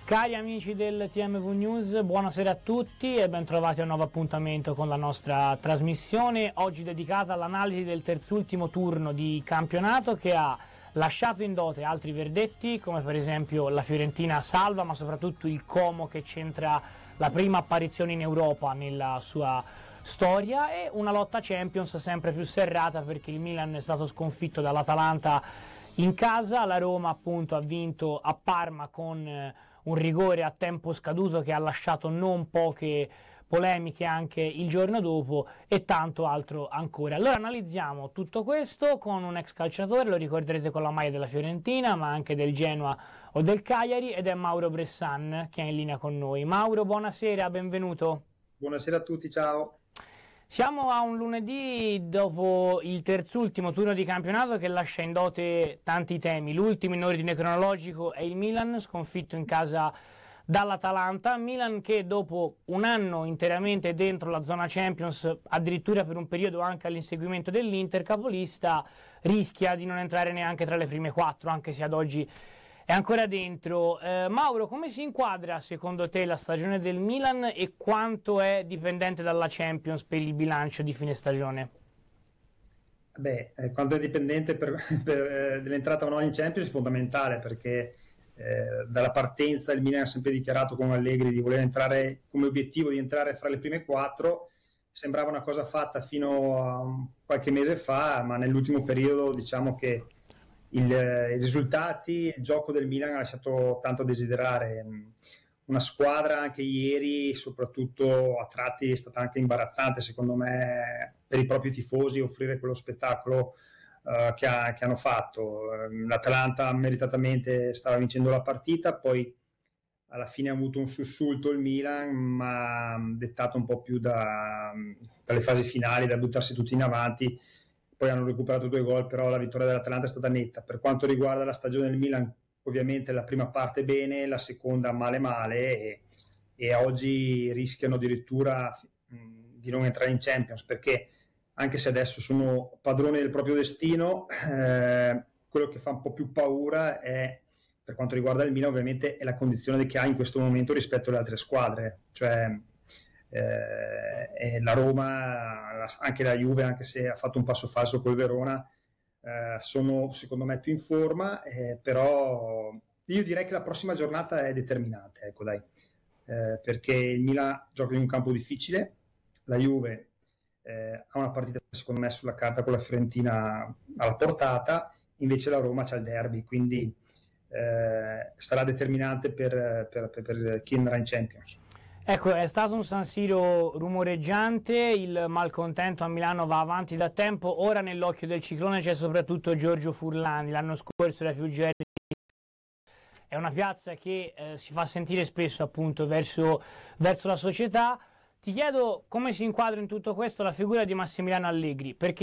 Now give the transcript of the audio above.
Cari amici del TMV News, buonasera a tutti e bentrovati a un nuovo appuntamento con la nostra trasmissione, oggi dedicata all'analisi del terzultimo turno di campionato che ha lasciato in dote altri verdetti, come per esempio la Fiorentina salva, ma soprattutto il Como che centra la prima apparizione in Europa nella sua storia, e una lotta Champions sempre più serrata perché il Milan è stato sconfitto dall'Atalanta in casa, la Roma appunto ha vinto a Parma con un rigore a tempo scaduto che ha lasciato non poche polemiche anche il giorno dopo e tanto altro ancora. Allora analizziamo tutto questo con un ex calciatore, lo ricorderete con la maglia della Fiorentina ma anche del Genoa o del Cagliari, ed è Mauro Bressan che è in linea con noi. Mauro, buonasera, benvenuto. Buonasera a tutti, ciao. Siamo a un lunedì dopo il terzultimo turno di campionato che lascia in dote tanti temi. L'ultimo in ordine cronologico è il Milan, sconfitto in casa dall'Atalanta. Milan che dopo un anno interamente dentro la zona Champions, addirittura per un periodo anche all'inseguimento dell'Inter, capolista, rischia di non entrare neanche tra le prime quattro, anche se ad oggi è ancora dentro. Mauro, come si inquadra secondo te la stagione del Milan e quanto è dipendente dalla Champions per il bilancio di fine stagione? Quanto è dipendente dell'entrata o no in Champions è fondamentale, perché dalla partenza il Milan ha sempre dichiarato con Allegri di voler entrare, come obiettivo di entrare fra le prime quattro. Sembrava una cosa fatta fino a qualche mese fa, ma nell'ultimo periodo diciamo che i risultati, il gioco del Milan ha lasciato tanto a desiderare. Una squadra anche ieri, soprattutto a tratti, è stata anche imbarazzante secondo me per i propri tifosi offrire quello spettacolo che hanno fatto. L'Atalanta meritatamente stava vincendo la partita, poi alla fine ha avuto un sussulto il Milan, ma dettato un po' più dalle fasi finali, da buttarsi tutti in avanti. Poi hanno recuperato 2 gol, però la vittoria dell'Atalanta è stata netta. Per quanto riguarda la stagione del Milan, ovviamente la prima parte bene, la seconda male e oggi rischiano addirittura di non entrare in Champions, perché anche se adesso sono padroni del proprio destino, quello che fa un po' più paura è, per quanto riguarda il Milan, ovviamente è la condizione che ha in questo momento rispetto alle altre squadre, cioè la Roma, anche la Juve, anche se ha fatto un passo falso col Verona, sono secondo me più in forma, però io direi che la prossima giornata è determinante, ecco dai, perché il Milan gioca in un campo difficile, la Juve ha una partita secondo me sulla carta con la Fiorentina alla portata, invece la Roma c'ha il derby, quindi sarà determinante per chi andrà in Champions. Ecco, è stato un San Siro rumoreggiante, il malcontento a Milano va avanti da tempo, ora nell'occhio del ciclone c'è soprattutto Giorgio Furlani, l'anno scorso era più gelida, è una piazza che si fa sentire spesso appunto verso la società. Ti chiedo come si inquadra in tutto questo la figura di Massimiliano Allegri, perché